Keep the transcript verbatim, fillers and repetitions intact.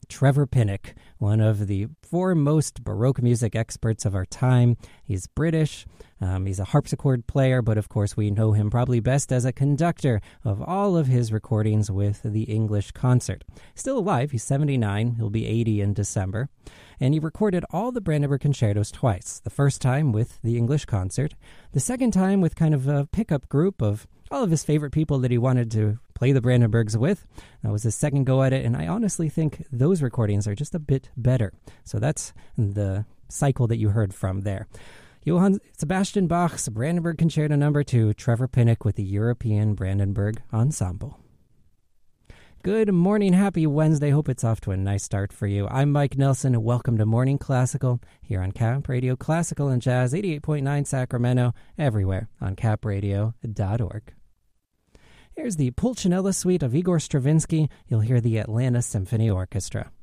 Trevor Pinnock, one of the foremost Baroque music experts of our time. He's British. Um, he's a harpsichord player, but of course we know him probably best as a conductor of all of his recordings with the English Concert. Still alive, he's seventy-nine. He'll be eighty in December. And he recorded all the Brandenburg concertos twice. The first time with the English Concert. The second time with kind of a pickup group of all of his favorite people that he wanted to play the Brandenburgs with. That was his second go at it, and I honestly think those recordings are just a bit better. So that's the cycle that you heard from there. Johann Sebastian Bach's Brandenburg Concerto Number two, Trevor Pinnock with the European Brandenburg Ensemble. Good morning, happy Wednesday. Hope it's off to a nice start for you. I'm Mike Nelson. Welcome to Morning Classical here on Cap Radio Classical and Jazz, eighty-eight point nine Sacramento, everywhere on cap radio dot org. Here's the Pulcinella Suite of Igor Stravinsky. You'll hear the Atlanta Symphony Orchestra.